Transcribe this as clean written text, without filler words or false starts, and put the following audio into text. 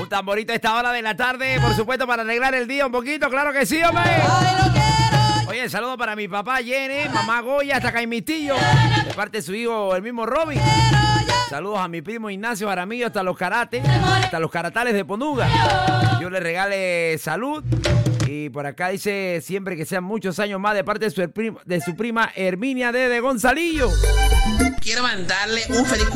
Un tamborito a esta hora de la tarde, por supuesto, para alegrar el día un poquito, claro que sí, hombre. Oye, saludo para mi papá Jenny, mamá Goya, hasta Caimistillo, de parte de su hijo, el mismo Robin. Saludos a mi primo Ignacio Jaramillo, hasta los caratales de Ponuga. Dios le regale salud. Y por acá dice siempre que sean muchos años más de parte de su prima Herminia de Gonzalillo. Quiero mandarle un feliz